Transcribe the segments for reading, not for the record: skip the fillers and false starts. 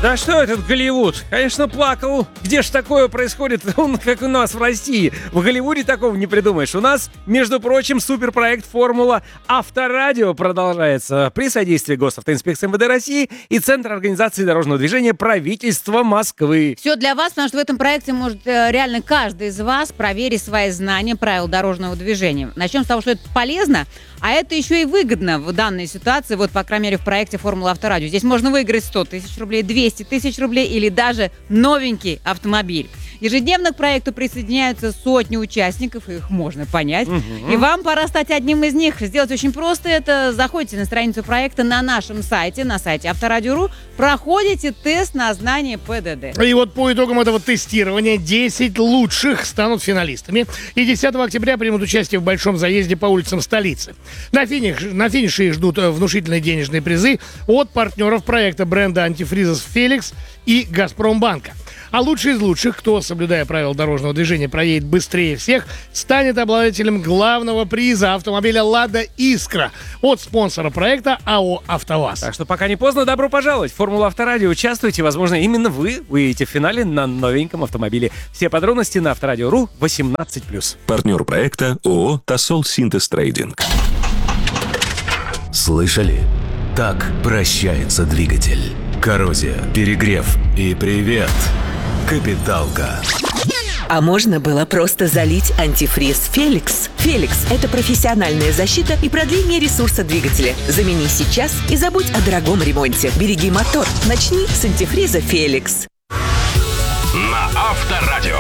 Да что этот Голливуд? Конечно, плакал. Где ж такое происходит, как у нас в России? В Голливуде такого не придумаешь. У нас, между прочим, суперпроект «Формула Авторадио» продолжается при содействии Госавтоинспекции МВД России и Центра организации дорожного движения правительства Москвы. Все для вас, потому что в этом проекте может реально каждый из вас проверить свои знания правил дорожного движения. Начнем с того, что это полезно, а это еще и выгодно в данной ситуации, вот, по крайней мере, в проекте «Формула Авторадио». Здесь можно выиграть 100 тысяч рублей, 200 тысяч рублей или даже новенький автомобиль. Ежедневно к проекту присоединяются сотни участников, их можно понять. И вам пора стать одним из них. Сделать очень просто это. Заходите на страницу проекта на нашем сайте, на сайте Авторадио.ру, проходите тест на знание ПДД. И вот по итогам этого тестирования 10 лучших станут финалистами. И 10 октября примут участие в большом заезде по улицам столицы. На финише их ждут внушительные денежные призы от партнеров проекта бренда антифризов «Феликс» и «Газпромбанка». А лучший из лучших, кто, соблюдая правила дорожного движения, проедет быстрее всех, станет обладателем главного приза автомобиля «Лада Искра» от спонсора проекта АО «АвтоВАЗ». Так что пока не поздно, добро пожаловать в «Формулу Авторадио». Участвуйте, возможно, именно вы выйдете в финале на новеньком автомобиле. Все подробности на Авторадио.ру 18+. Партнер проекта ООО «Тосол Синтез Трейдинг». Слышали? Так прощается двигатель. Коррозия, перегрев и привет, капиталка. А можно было просто залить антифриз «Феликс». «Феликс» — это профессиональная защита и продление ресурса двигателя. Замени сейчас и забудь о дорогом ремонте. Береги мотор. Начни с антифриза «Феликс». На Авторадио.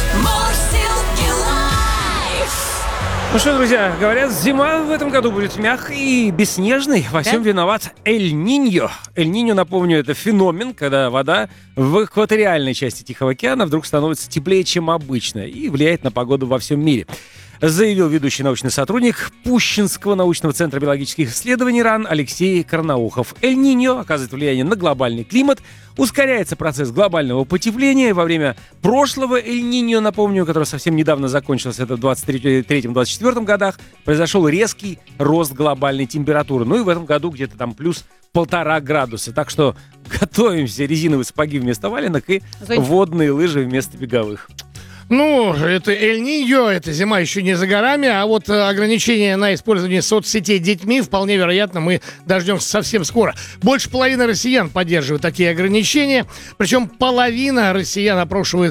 Ну что, друзья, говорят, зима в этом году будет мягкой и бесснежной. Во всем виноват Эль-Ниньо. Эль-Ниньо, напомню, это феномен, когда вода в экваториальной части Тихого океана вдруг становится теплее, чем обычно, и влияет на погоду во всем мире. Заявил ведущий научный сотрудник Пущинского научного центра биологических исследований РАН Алексей Карнаухов. Эль-Ниньо оказывает влияние на глобальный климат, ускоряется процесс глобального потепления. Во время прошлого Эль-Ниньо, напомню, который совсем недавно закончился, это в 23-24 годах, произошел резкий рост глобальной температуры. Ну и в этом году где-то там плюс 1,5 градуса. Так что готовимся: резиновые сапоги вместо валенок и водные лыжи вместо беговых. Ну, это Эль-Ниньо, эта зима еще не за горами, а вот ограничения на использование соцсетей детьми, вполне вероятно, мы дождемся совсем скоро. Больше половины россиян поддерживают такие ограничения, причем половина россиян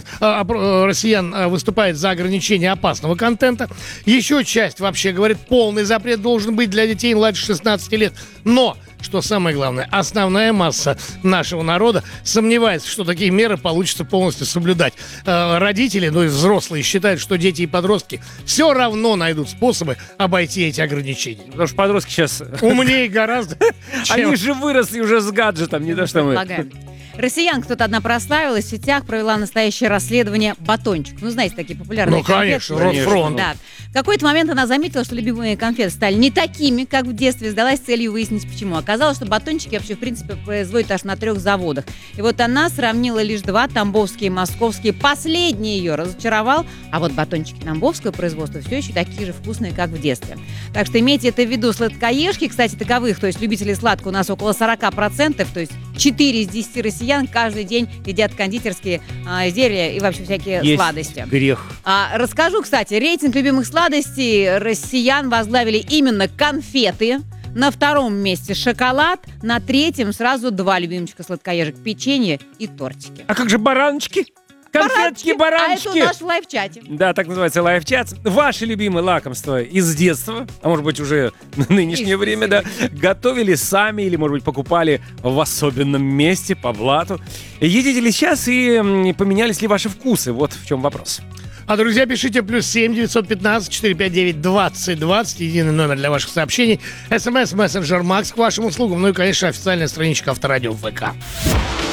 выступает за ограничение опасного контента. Еще часть вообще говорит, полный запрет должен быть для детей младше 16 лет, но... Что самое главное, основная масса нашего народа сомневается, что такие меры получится полностью соблюдать. Родители, ну и взрослые, считают, что дети и подростки все равно найдут способы обойти эти ограничения. Потому что подростки сейчас... Умнее гораздо. Они же выросли уже с гаджетом, не то что мы. Россиянка тут одна прославилась в сетях, провела настоящее расследование «Батончик». Ну, знаете, такие популярные конфеты. Ну, конечно, Ротфронт. Да. В какой-то момент она заметила, что любимые конфеты стали не такими, как в детстве, задалась целью выяснить, почему. Оказалось, что батончики вообще, в принципе, производят аж на 3 заводах. И вот она сравнила лишь 2, тамбовские и московские. Последний ее разочаровал, а вот батончики тамбовского производства все еще такие же вкусные, как в детстве. Так что имейте это в виду. Сладкоежки, кстати, таковых, то есть любителей сладкого, у нас около 40%, то есть 4 из 10 россиян каждый день едят кондитерские изделия и вообще всякие сладости. Грех. Расскажу, кстати, рейтинг любимых сладостей россиян возглавили именно конфеты. На 2-м месте шоколад, на 3-м сразу 2 любимчика сладкоежек: печенье и тортики. А как же бараночки? Конфетки, баранчики. А это у нас в лайв-чате. Да, так называется лайв-чат. Ваши любимые лакомства из детства, а может быть уже в нынешнее время, да, готовили сами или, может быть, покупали в особенном месте по блату. Едите ли сейчас и поменялись ли ваши вкусы? Вот в чем вопрос. А, друзья, пишите +7 915 459 20 20, единый номер для ваших сообщений. СМС, мессенджер Макс к вашим услугам. Ну и, конечно, официальная страничка Авторадио в ВК.